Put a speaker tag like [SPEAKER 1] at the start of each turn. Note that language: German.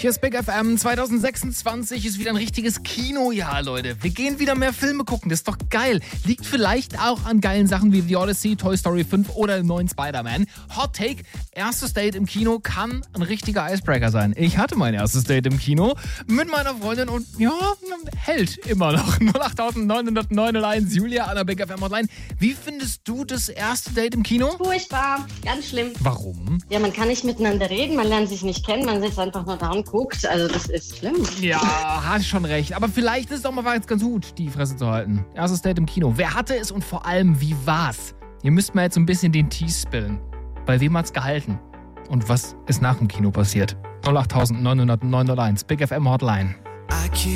[SPEAKER 1] Hier ist Big FM. 2026 ist wieder ein richtiges Kinojahr, Leute. Wir gehen wieder mehr Filme gucken. Das ist doch geil. Liegt vielleicht auch an geilen Sachen wie The Odyssey, Toy Story 5 oder dem neuen Spider-Man. Hot Take: Erstes Date im Kino kann ein richtiger Icebreaker sein. Ich hatte mein erstes Date im Kino mit meiner Freundin und ja, hält immer noch. 08901 Julia an der Big FM Hotline. Wie findest du das erste Date im Kino?
[SPEAKER 2] Furchtbar, ganz schlimm.
[SPEAKER 1] Warum?
[SPEAKER 2] Ja, man kann nicht miteinander reden, man lernt sich nicht kennen, man sitzt einfach nur da und guckt. Also das ist schlimm.
[SPEAKER 1] Ja, hast schon recht. Aber vielleicht ist es auch mal ganz gut, die Fresse zu halten. Erstes Date im Kino. Wer hatte es und vor allem, wie war's? Ihr müsst mal jetzt so ein bisschen den Tee spillen. Bei wem hat's gehalten? Und was ist nach dem Kino passiert? 08901 Big FM Hotline.